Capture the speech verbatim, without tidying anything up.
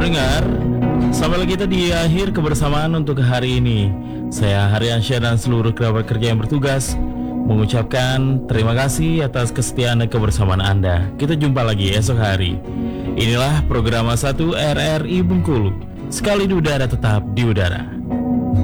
pendengar, sampai kita di akhir kebersamaan untuk hari ini. Saya Haryansyah dan seluruh kerabat kerja yang bertugas mengucapkan terima kasih atas kesetiaan dan kebersamaan Anda. Kita jumpa lagi esok hari. Inilah program satu R R I Bengkulu. Sekali di udara tetap di udara.